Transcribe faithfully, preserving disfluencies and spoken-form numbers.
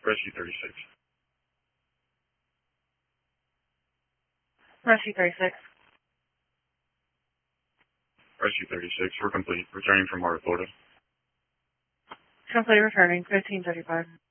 Rescue thirty-six. Rescue thirty-six. Rescue thirty-six, we're complete. Returning from Marta, Florida. Complete returning, fifteen thirty-five.